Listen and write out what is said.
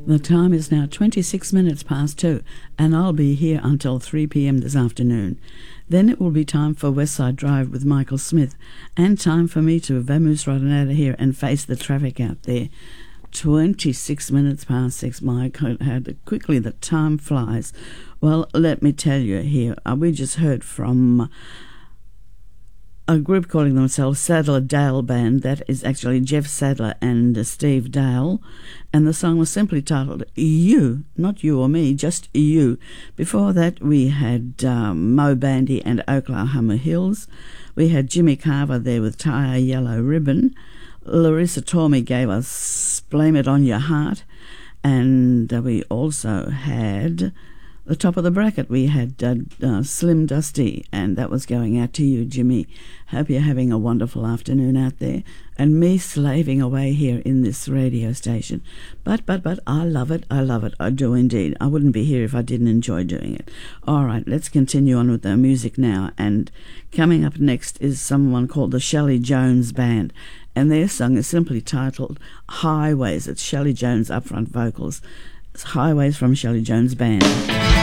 The time is now 26 minutes past 2, and I'll be here until 3 p.m. this afternoon. Then it will be time for Westside Drive with Michael Smith, and time for me to vamoose right on out of here and face the traffic out there. 26 minutes past 6, my God, how quickly the time flies. Well, let me tell you here, we just heard from a group calling themselves Sadler Dale Band. That is actually Jeff Sadler and Steve Dale, and the song was simply titled You, not You or Me, just You. Before that we had Mo Bandy and Oklahoma Hills. We had Jimmy Carver there with Tie a Yellow Ribbon. Larissa Tormey gave us Blame It On Your Heart, and we also had the top of the bracket. We had Slim Dusty, and that was going out to you, Jimmy. Hope you're having a wonderful afternoon out there, and me slaving away here in this radio station. But I love it. I do indeed. I wouldn't be here if I didn't enjoy doing it. All right, let's continue on with the music now, and coming up next is someone called the Shelley Jones Band, and their song is simply titled Highways. It's Shelley Jones upfront vocals. It's Highways from Shelley Jones Band.